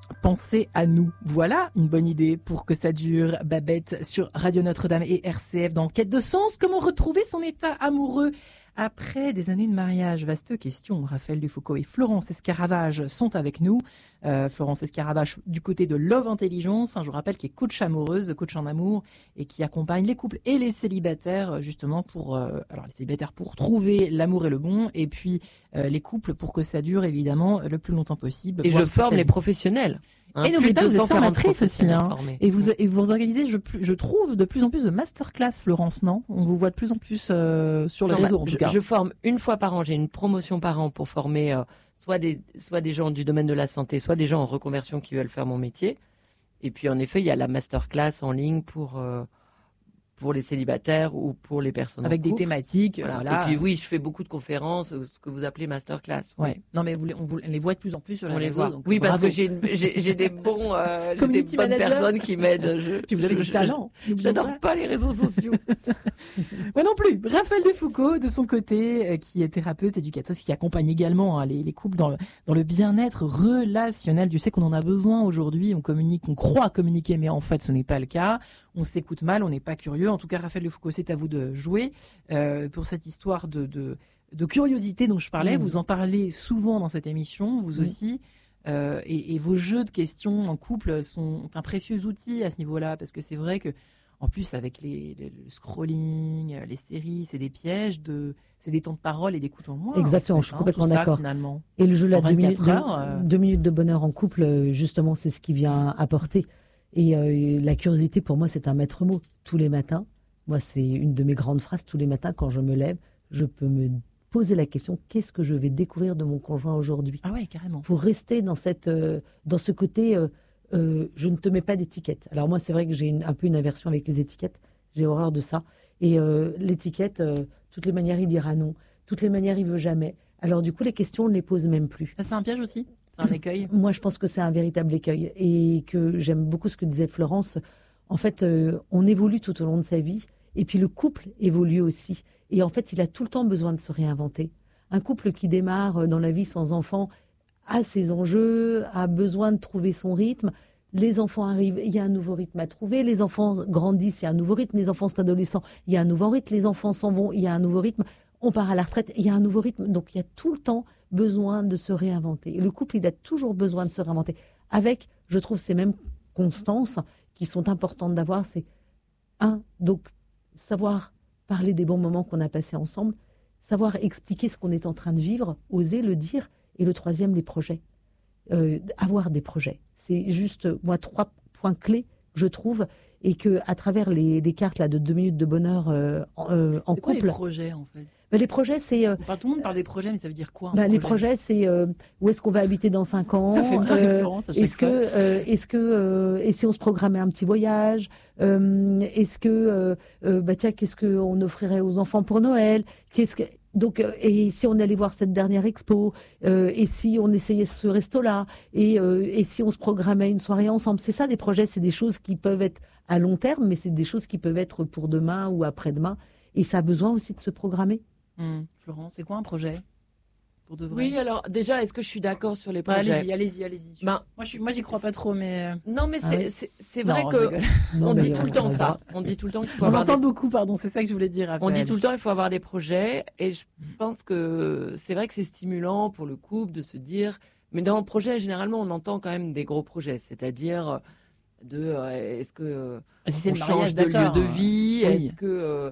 Pensez à nous. Voilà une bonne idée pour que ça dure. Babette sur Radio Notre-Dame et RCF dans Quête de sens. Comment retrouver son état amoureux après des années de mariage? Vaste question. Raphaël Defoucault et Florence Escaravage sont avec nous. Florence Escaravage du côté de Love Intelligence. Je vous rappelle qu'elle est coach amoureuse, coach en amour et qui accompagne les couples et les célibataires justement pour, alors les célibataires pour trouver l'amour et le bon, et puis les couples pour que ça dure évidemment le plus longtemps possible. Et je forme les professionnels. Et n'oubliez pas, vous êtes formatrice aussi. Et vous organisez, je trouve, de plus en plus de masterclass, Florence, non? On vous voit de plus en plus sur les réseaux, en tout cas. Je forme une fois par an, j'ai une promotion par an pour former soit des gens du domaine de la santé, soit des gens en reconversion qui veulent faire mon métier. Et puis, en effet, il y a la masterclass en ligne pour les célibataires ou pour les personnes avec des thématiques. Voilà. Et puis oui, je fais beaucoup de conférences, ce que vous appelez masterclass. Ouais. Oui. Non mais on les voit de plus en plus sur les réseaux. Donc oui, parce que j'ai des bonnes personnes qui m'aident. Puis vous avez du talent. J'adore pas les réseaux sociaux. Moi non plus. Raphaël Defoucault, de son côté, qui est thérapeute, éducatrice, qui accompagne également les couples dans le bien-être relationnel. Tu sais qu'on en a besoin aujourd'hui. On communique, on croit communiquer, mais en fait ce n'est pas le cas. On s'écoute mal, on n'est pas curieux. En tout cas, Raphaël Defoucault, c'est à vous de jouer pour cette histoire de curiosité dont je parlais. Vous en parlez souvent dans cette émission, vous aussi. Et vos jeux de questions en couple sont un précieux outil à ce niveau-là, parce que c'est vrai que, en plus, avec le scrolling, les séries, c'est des pièges, c'est des temps de parole et d'écoute en moins. Exactement, en fait, je suis complètement ça, d'accord. Finalement. Et le jeu là, 2 minutes de bonheur en couple, justement, c'est ce qui vient apporter. Et la curiosité, pour moi, c'est un maître mot. Tous les matins, moi, c'est une de mes grandes phrases. Tous les matins, quand je me lève, je peux me poser la question, qu'est-ce que je vais découvrir de mon conjoint aujourd'hui? Ah ouais, carrément. Pour rester dans ce côté, je ne te mets pas d'étiquette. Alors moi, c'est vrai que j'ai un peu une aversion avec les étiquettes. J'ai horreur de ça. Et l'étiquette, toutes les manières, il dira non. Toutes les manières, il veut jamais. Alors du coup, les questions, on ne les pose même plus. Ça, c'est un piège aussi? C'est un écueil? Moi, je pense que c'est un véritable écueil. Et que j'aime beaucoup ce que disait Florence. En fait, on évolue tout au long de sa vie. Et puis le couple évolue aussi. Et en fait, il a tout le temps besoin de se réinventer. Un couple qui démarre dans la vie sans enfants a ses enjeux, a besoin de trouver son rythme. Les enfants arrivent, il y a un nouveau rythme à trouver. Les enfants grandissent, il y a un nouveau rythme. Les enfants sont adolescents, il y a un nouveau rythme. Les enfants s'en vont, il y a un nouveau rythme. On part à la retraite, il y a un nouveau rythme. Donc, il y a tout le temps besoin de se réinventer. Et le couple, il a toujours besoin de se réinventer. Avec, je trouve, ces mêmes constances qui sont importantes d'avoir. C'est donc, savoir parler des bons moments qu'on a passés ensemble, savoir expliquer ce qu'on est en train de vivre, oser le dire. Et le troisième, les projets. Avoir des projets. C'est juste, moi, 3 points clés, je trouve, et qu'à travers les cartes là, de 2 minutes de bonheur en couple... C'est quoi les projets, en fait? Les projets, c'est... Tout le monde parle des projets, mais ça veut dire quoi? Les projets, c'est où est-ce qu'on va habiter dans 5 ans? Ça fait une référence à chaque fois. Et si on se programmait un petit voyage? Qu'est-ce qu'on offrirait aux enfants pour Noël? Donc, et si on allait voir cette dernière expo, et si on essayait ce resto-là, et si on se programmait une soirée ensemble, c'est ça des projets, c'est des choses qui peuvent être à long terme, mais c'est des choses qui peuvent être pour demain ou après-demain, et ça a besoin aussi de se programmer. Florence, c'est quoi un projet pour de vrai? Oui, alors déjà, est-ce que je suis d'accord sur les projets? Allez-y. Moi, j'y crois pas trop, mais... Non, mais c'est vrai que on dit tout le temps ça. On dit tout le temps qu'il faut avoir... On entend beaucoup, pardon, c'est ça que je voulais dire, Raphaël. On dit tout le temps qu'il faut avoir des projets, et je pense que c'est vrai que c'est stimulant pour le couple de se dire... Mais dans le projet, généralement, on entend quand même des gros projets, c'est-à-dire est-ce que on change de lieu de vie? Oui. Est-ce que...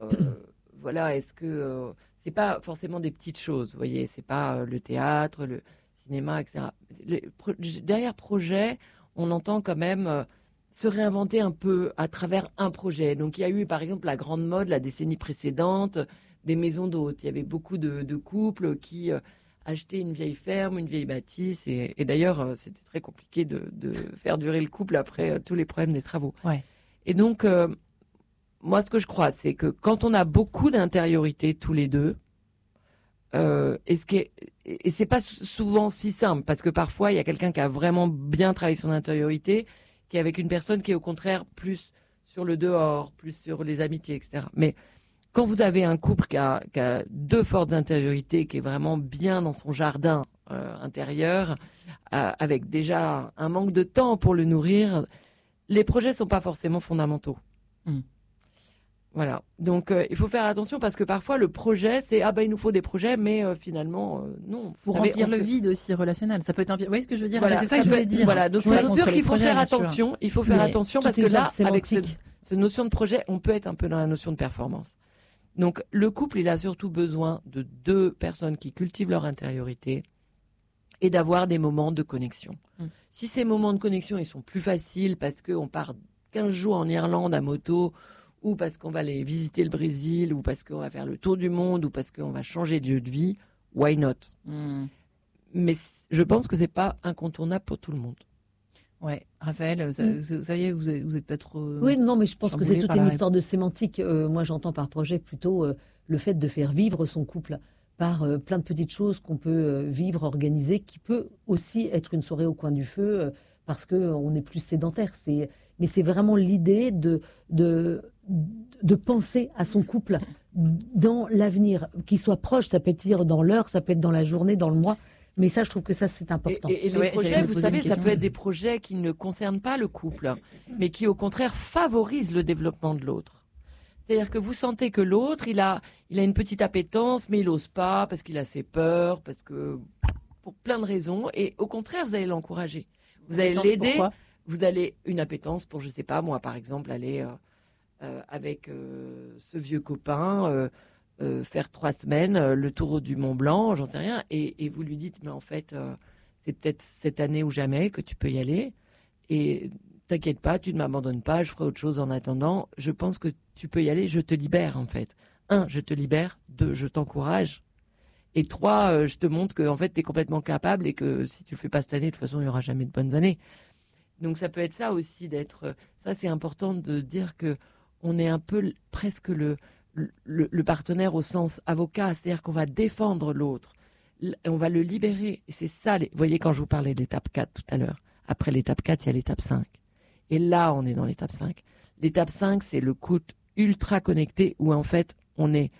est-ce que c'est pas forcément des petites choses, vous voyez, c'est pas le théâtre, le cinéma, etc. Derrière projet, on entend quand même se réinventer un peu à travers un projet. Donc il y a eu par exemple la grande mode la décennie précédente des maisons d'hôtes. Il y avait beaucoup de couples qui achetaient une vieille ferme, une vieille bâtisse, et d'ailleurs c'était très compliqué de faire durer le couple après tous les problèmes des travaux. Ouais. Et donc moi, ce que je crois, c'est que quand on a beaucoup d'intériorité tous les deux, et c'est pas souvent si simple, parce que parfois, il y a quelqu'un qui a vraiment bien travaillé son intériorité, qui est avec une personne qui est au contraire plus sur le dehors, plus sur les amitiés, etc. Mais quand vous avez un couple qui a 2 fortes intériorités, qui est vraiment bien dans son jardin intérieur, avec déjà un manque de temps pour le nourrir, les projets sont pas forcément fondamentaux. Voilà. Donc, il faut faire attention parce que parfois, le projet, c'est il nous faut des projets, mais finalement, non. Pour remplir le vide aussi relationnel. Ça peut être un... Vous voyez ce que je veux dire? Voilà, c'est ça que je voulais dire. Voilà. Donc, c'est sûr qu'il faut faire attention. Il faut faire attention parce que là, avec cette notion de projet, on peut être un peu dans la notion de performance. Donc, le couple, il a surtout besoin de 2 personnes qui cultivent leur intériorité et d'avoir des moments de connexion. Si ces moments de connexion, ils sont plus faciles parce qu'on part 15 jours en Irlande à moto, ou parce qu'on va aller visiter le Brésil, ou parce qu'on va faire le tour du monde, ou parce qu'on va changer de lieu de vie, why not? Mais je pense que c'est pas incontournable pour tout le monde. Ouais, Raphaël, ça y est, vous êtes pas trop... Oui, non, mais je pense que c'est toute une histoire de sémantique. Moi, j'entends par projet plutôt le fait de faire vivre son couple par plein de petites choses qu'on peut vivre, organiser, qui peut aussi être une soirée au coin du feu, parce qu'on est plus sédentaire. Mais c'est vraiment l'idée de penser à son couple dans l'avenir, qu'il soit proche, ça peut être dans l'heure, ça peut être dans la journée, dans le mois. Mais ça, je trouve que ça, c'est important. Et les projets, vous savez, ça peut être des projets qui ne concernent pas le couple, mais qui, au contraire, favorisent le développement de l'autre. C'est-à-dire que vous sentez que l'autre, il a une petite appétence, mais il n'ose pas parce qu'il a ses peurs, parce que pour plein de raisons. Et au contraire, vous allez l'encourager. Vous allez l'aider. Vous allez une appétence pour, je sais pas, moi, par exemple, aller avec ce vieux copain, faire 3 semaines, le tour du Mont Blanc, j'en sais rien, et vous lui dites, mais en fait, c'est peut-être cette année ou jamais que tu peux y aller, et t'inquiète pas, tu ne m'abandonnes pas, je ferai autre chose en attendant, je pense que tu peux y aller, je te libère, en fait. 1, je te libère, 2, je t'encourage, et 3, je te montre que en fait, tu es complètement capable, et que si tu le fais pas cette année, de toute façon, il n'y aura jamais de bonnes années. Donc ça peut être ça aussi, ça c'est important de dire que on est un peu presque le partenaire au sens avocat, c'est-à-dire qu'on va défendre l'autre, on va le libérer. Et c'est ça, vous voyez, quand je vous parlais de l'étape 4 tout à l'heure, après l'étape 4, il y a l'étape 5. Et là, on est dans l'étape 5. L'étape 5, c'est le couple ultra connecté où en fait, on est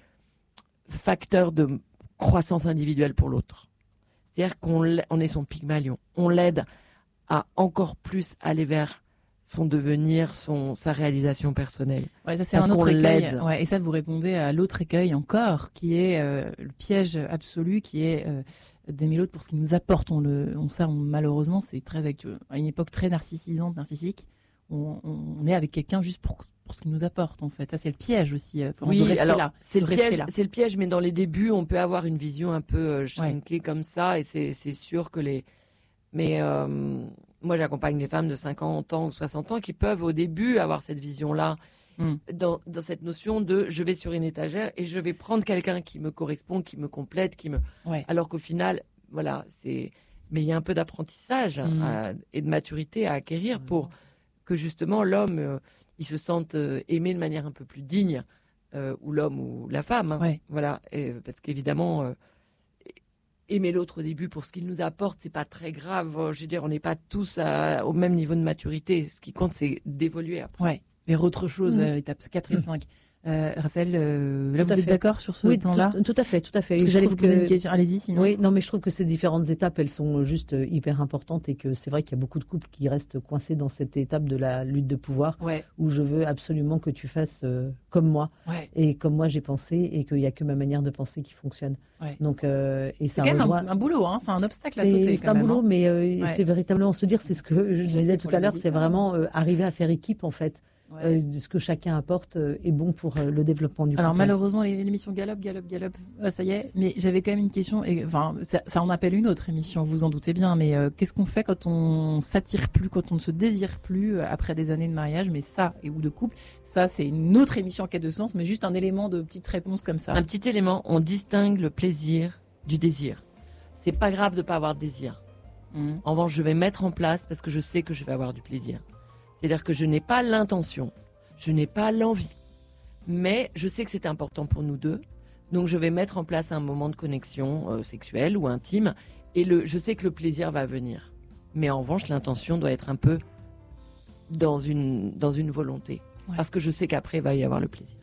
facteur de croissance individuelle pour l'autre. C'est-à-dire qu'on est son Pygmalion. On l'aide à encore plus aller vers son devenir, sa réalisation personnelle. Ouais, ça c'est un autre écueil. Ouais, et ça, vous répondez à l'autre écueil encore, qui est le piège absolu, qui est d'aimer l'autre pour ce qu'il nous apporte. Malheureusement, c'est très actuel. À une époque très narcissique, on est avec quelqu'un juste pour ce qu'il nous apporte, en fait. Ça, c'est le piège aussi. Oui, alors, c'est le piège, mais dans les débuts, on peut avoir une vision un peu shrinkée comme ça, et c'est sûr que Mais moi, j'accompagne des femmes de 50 ans ou 60 ans qui peuvent, au début, avoir cette vision-là, dans cette notion de je vais sur une étagère et je vais prendre quelqu'un qui me correspond, qui me complète, alors qu'au final, voilà, mais il y a un peu d'apprentissage et de maturité à acquérir pour que, justement, l'homme, il se sente aimé de manière un peu plus digne, ou l'homme ou la femme. Voilà, parce qu'évidemment... aimer l'autre au début pour ce qu'il nous apporte, c'est pas très grave. Je veux dire, on n'est pas tous au même niveau de maturité. Ce qui compte, c'est d'évoluer après. Ouais, vers autre chose, l'étape 4 et 5. Raphaël, là, vous êtes d'accord sur ce plan-là? Tout à fait. Parce que j'allais vous poser une question. Allez-y, sinon. Oui, non, mais je trouve que ces différentes étapes, elles sont juste hyper importantes et que c'est vrai qu'il y a beaucoup de couples qui restent coincés dans cette étape de la lutte de pouvoir, où je veux absolument que tu fasses comme moi et comme moi j'ai pensé, et qu'il n'y a que ma manière de penser qui fonctionne. Donc, et c'est quand même un boulot, hein, c'est un obstacle à sauter. C'est un boulot, mais c'est véritablement se dire, c'est ce que je disais tout à l'heure, c'est vraiment arriver à faire équipe, en fait. Ce que chacun apporte est bon pour le développement du couple. Alors malheureusement, l'émission galope, ça y est. Mais j'avais quand même une question, enfin ça en appelle une autre émission, vous en doutez bien. Mais qu'est-ce qu'on fait quand on s'attire plus, quand on ne se désire plus après des années de mariage, mais ça ou de couple, ça c'est une autre émission en quête de sens, mais juste un élément de petite réponse comme ça. Un petit élément, on distingue le plaisir du désir. C'est pas grave de pas avoir de désir. En revanche, je vais mettre en place parce que je sais que je vais avoir du plaisir. C'est-à-dire que je n'ai pas l'intention, je n'ai pas l'envie, mais je sais que c'est important pour nous deux, donc je vais mettre en place un moment de connexion sexuelle ou intime, et je sais que le plaisir va venir. Mais en revanche, l'intention doit être un peu dans une volonté, parce que je sais qu'après, il va y avoir le plaisir.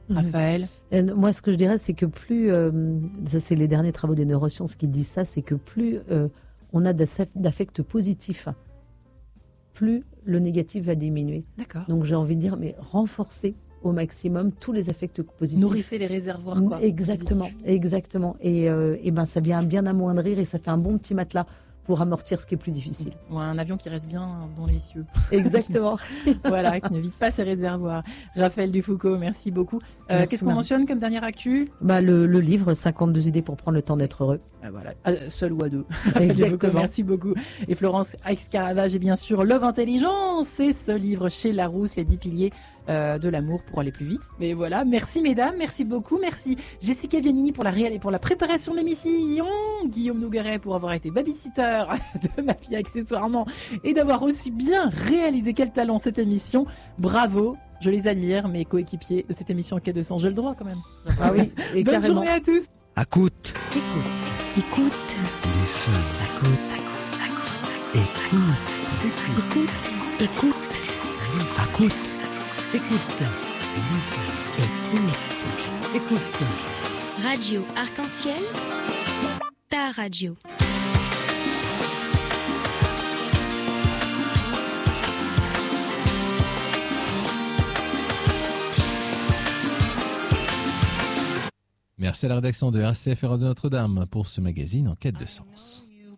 Raphaël? Moi, ce que je dirais, c'est que plus, ça c'est les derniers travaux des neurosciences qui disent ça, c'est que plus on a d'affects positifs, plus le négatif va diminuer. D'accord. Donc j'ai envie de dire, mais renforcer au maximum tous les affects positifs. Nourrissez les réservoirs, quoi. Exactement, exactement. Et ben ça vient bien amoindrir et ça fait un bon petit matelas pour amortir ce qui est plus difficile. Ou un avion qui reste bien dans les cieux. Exactement. Voilà, qui ne vide pas ses réservoirs. Raphaël Dufoucaud, merci beaucoup. Qu'est-ce qu'on mentionne comme dernière actu? Le livre 52 idées pour prendre le temps d'être heureux. Voilà, seul ou à deux. Exactement. Merci beaucoup. Et Florence Aix-Caravage et bien sûr Love Intelligence, c'est ce livre chez Larousse, les 10 piliers de l'amour pour aller plus vite. Mais voilà, merci mesdames, merci beaucoup, merci Jessica Vianini pour la réelle et pour la préparation de l'émission, Guillaume Nougeret pour avoir été babysitter de ma fille accessoirement et d'avoir aussi bien réalisé, quel talent, cette émission. Bravo. Je les admire, mes coéquipiers de cette émission K200, j'ai le droit quand même. Ah oui, et bonne carrément. journée à tous. Écoute. Écoute. Listen. Écoute. Écoute. Écoute. Écoute. Écoute. Listen. Écoute. Radio Arc-en-Ciel, ta radio. Merci à la rédaction de RCF et Radio Notre-Dame pour ce magazine en quête de sens.